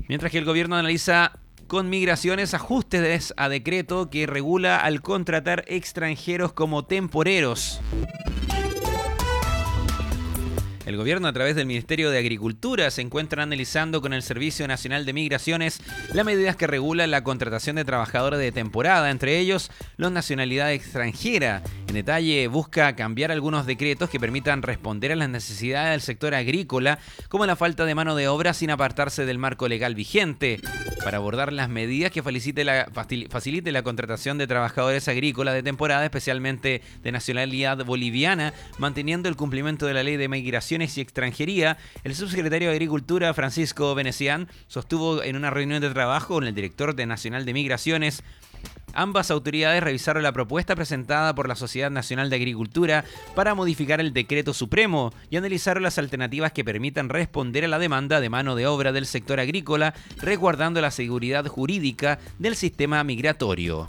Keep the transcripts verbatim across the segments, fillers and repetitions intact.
Mientras que el gobierno analiza con migraciones ajustes a decreto que regula al contratar extranjeros como temporeros. El gobierno, a través del Ministerio de Agricultura, se encuentra analizando con el Servicio Nacional de Migraciones las medidas que regulan la contratación de trabajadores de temporada, entre ellos los nacionalidad extranjera. En detalle, busca cambiar algunos decretos que permitan responder a las necesidades del sector agrícola, como la falta de mano de obra sin apartarse del marco legal vigente, para abordar las medidas que facilite la, facilite la contratación de trabajadores agrícolas de temporada, especialmente de nacionalidad boliviana, manteniendo el cumplimiento de la Ley de Migración y Extranjería. El subsecretario de Agricultura, Francisco Venecián, sostuvo en una reunión de trabajo con el director de Nacional de Migraciones. Ambas autoridades revisaron la propuesta presentada por la Sociedad Nacional de Agricultura para modificar el decreto supremo y analizaron las alternativas que permitan responder a la demanda de mano de obra del sector agrícola, resguardando la seguridad jurídica del sistema migratorio.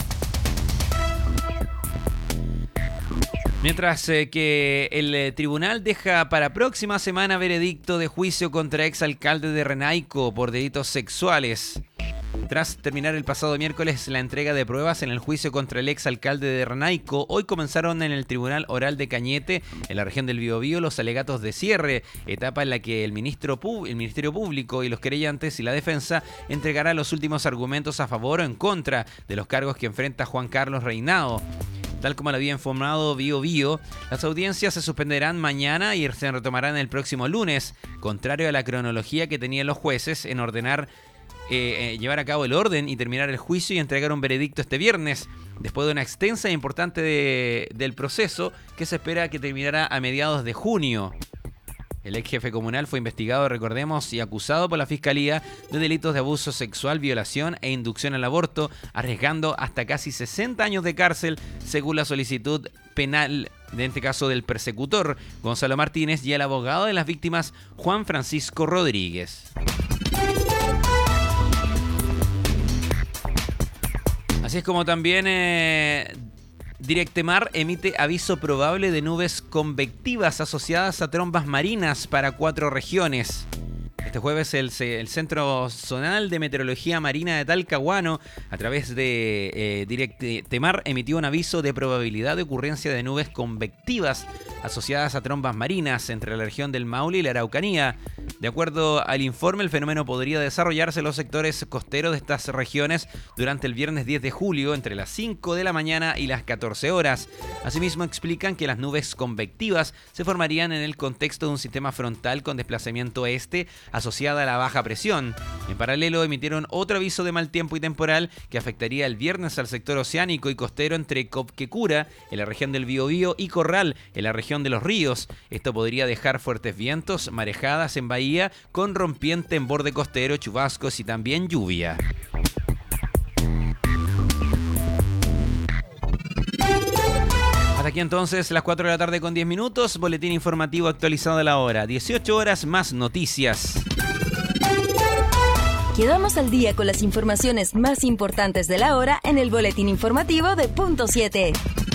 Mientras eh, que el eh, tribunal deja para próxima semana veredicto de juicio contra exalcalde de Renaico por delitos sexuales. Tras terminar el pasado miércoles la entrega de pruebas en el juicio contra el exalcalde de Renaico, hoy comenzaron en el Tribunal Oral de Cañete, en la región del Biobío, los alegatos de cierre, etapa en la que el, ministro Pub- el Ministerio Público y los querellantes y la defensa entregarán los últimos argumentos a favor o en contra de los cargos que enfrenta Juan Carlos Reinao. Tal como lo había informado Bio Bio, las audiencias se suspenderán mañana y se retomarán el próximo lunes, contrario a la cronología que tenían los jueces en ordenar eh, eh, llevar a cabo el orden y terminar el juicio y entregar un veredicto este viernes, después de una extensa e importante de, del proceso que se espera que terminará a mediados de junio. El ex jefe comunal fue investigado, recordemos, y acusado por la Fiscalía de delitos de abuso sexual, violación e inducción al aborto, arriesgando hasta casi sesenta años de cárcel, según la solicitud penal, de este caso del persecutor, Gonzalo Martínez, y el abogado de las víctimas, Juan Francisco Rodríguez. Así es como también... Eh, Directemar emite aviso probable de nubes convectivas asociadas a trombas marinas para cuatro regiones. Este jueves el, el Centro Zonal de Meteorología Marina de Talcahuano, a través de eh, Directemar, emitió un aviso de probabilidad de ocurrencia de nubes convectivas asociadas a trombas marinas entre la región del Maule y la Araucanía. De acuerdo al informe, el fenómeno podría desarrollarse en los sectores costeros de estas regiones durante el viernes diez de julio, entre las cinco de la mañana y las catorce horas. Asimismo, explican que las nubes convectivas se formarían en el contexto de un sistema frontal con desplazamiento este asociada a la baja presión. En paralelo, emitieron otro aviso de mal tiempo y temporal que afectaría el viernes al sector oceánico y costero entre Copquecura, en la región del Biobío, y Corral, en la región de los ríos. Esto podría dejar fuertes vientos, marejadas en bahía, con rompiente en borde costero, chubascos y también lluvia. Hasta aquí entonces las cuatro de la tarde con diez minutos, boletín informativo actualizado a la hora, dieciocho horas más noticias. Quedamos al día con las informaciones más importantes de la hora en el boletín informativo de Punto siete.